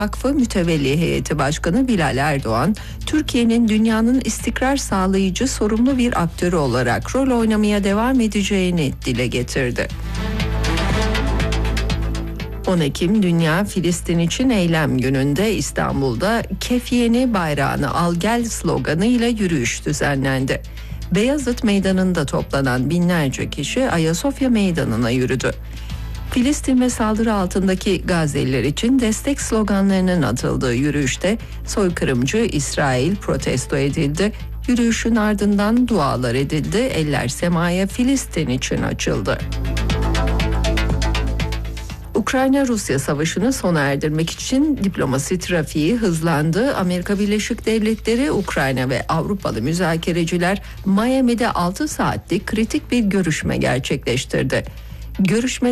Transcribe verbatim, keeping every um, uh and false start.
Vakfı Mütevelli Heyeti Başkanı Bilal Erdoğan, Türkiye'nin dünyanın istikrar sağlayıcı sorumlu bir aktörü olarak rol oynamaya devam edeceğini dile getirdi. on Ekim Dünya Filistin için Eylem Günü'nde İstanbul'da "Kefiyeni bayrağını al gel" sloganıyla yürüyüş düzenlendi. Beyazıt Meydanı'nda toplanan binlerce kişi Ayasofya Meydanı'na yürüdü. Filistin ve saldırı altındaki Gazze'liler için destek sloganlarının atıldığı yürüyüşte soykırımcı İsrail protesto edildi. Yürüyüşün ardından dualar edildi. Eller semaya Filistin için açıldı. Ukrayna-Rusya savaşını sona erdirmek için diplomasi trafiği hızlandı. Amerika Birleşik Devletleri, Ukrayna ve Avrupalı müzakereciler Miami'de altı saatlik kritik bir görüşme gerçekleştirdi. Görüşme